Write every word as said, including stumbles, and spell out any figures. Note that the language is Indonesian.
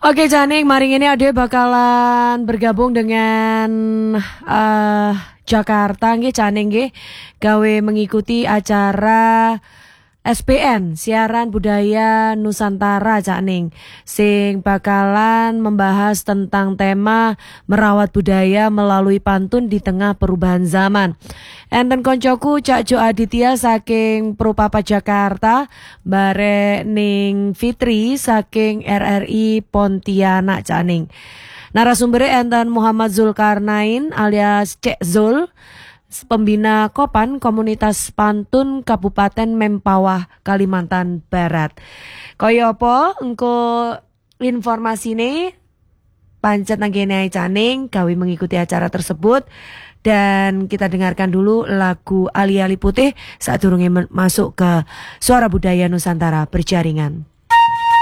Oke Caning, mari ini Ade bakalan bergabung dengan uh, Jakarta nggih Caning nggih gawe mengikuti acara S B N Siaran Budaya Nusantara Caning sing bakalan membahas tentang tema merawat budaya melalui pantun di tengah perubahan zaman. Enten koncoku Cak Jo Aditya saking Prupapa Jakarta, bare ning Fitri saking R R I Pontianak Caning. Narasumber enten Muhammad Zulkarnain alias Cek Zul, pembina Kopan Komunitas Pantun Kabupaten Mempawah Kalimantan Barat. Kaya apa engko informasine pancet nanggene Caning gawe mengikuti acara tersebut, dan kita dengarkan dulu lagu Ali Ali Putih saat durunge masuk ke Suara Budaya Nusantara Berjaringan.